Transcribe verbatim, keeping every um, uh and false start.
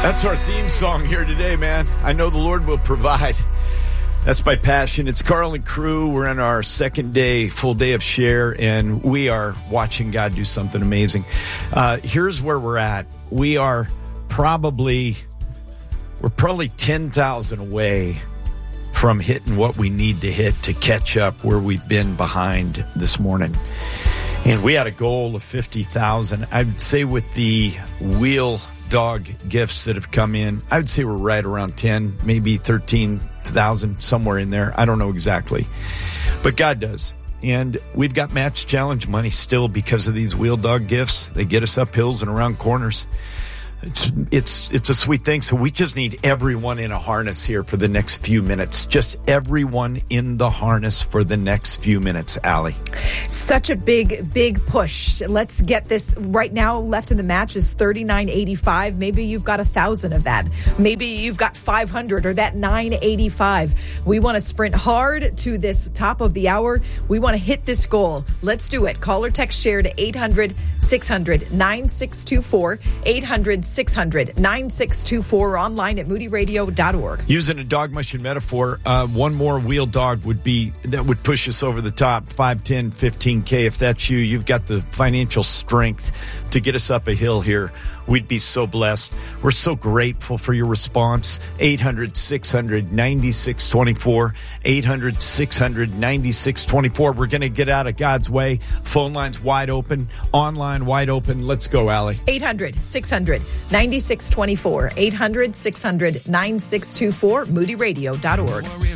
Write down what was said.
That's our theme song here today, man. I know the Lord will provide. That's my passion. It's Carl and crew. We're in our second day, full day of share, and we are watching God do something amazing. Uh, here's where we're at. We are probably, we're probably ten thousand away from hitting what we need to hit to catch up where we've been behind this morning. And we had a goal of fifty thousand. I would say with the wheel dog gifts that have come in, I would say we're right around ten, maybe thirteen thousand, somewhere in there. I don't know exactly, but God does. And we've got match challenge money still because of these wheel dog gifts. They get us up hills and around corners. It's it's it's a sweet thing. So we just need everyone in a harness here for the next few minutes. Just everyone in the harness for the next few minutes, Allie. Such a big, big push. Let's get this right now. Left in the match is thirty-nine eighty-five. Maybe you've got a thousand of that. Maybe you've got five hundred or that nine eighty-five. We want to sprint hard to this top of the hour. We want to hit this goal. Let's do it. Call or text share to eight hundred six hundred nine six two four. eight hundred six hundred nine six two four, online at moody radio dot org. Using a dog mushing metaphor, uh, one more wheel dog would be, that would push us over the top, five, ten, fifteen K. If that's you, you've got the financial strength to get us up a hill here. We'd be so blessed. We're so grateful for your response. eight hundred six hundred nine six two four. eight hundred six hundred nine six two four. We're going to get out of God's way. Phone lines wide open. Online wide open. Let's go, Allie. eight hundred six hundred nine six two four. eight hundred six hundred nine six two four. moody radio dot org.